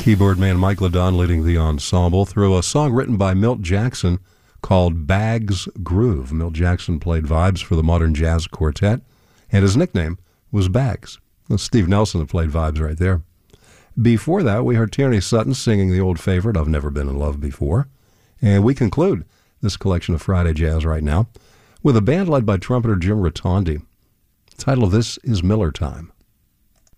Keyboard man Mike LeDon leading the ensemble through a song written by Milt Jackson called Bag's Groove. Milt Jackson played vibes for the Modern Jazz Quartet, and his nickname was Bags. That's Steve Nelson that played vibes right there. Before that, we heard Tierney Sutton singing the old favorite, I've Never Been in Love Before. And we conclude this collection of Friday Jazz right now with a band led by trumpeter Jim Rotondi. The title of this is Miller Time.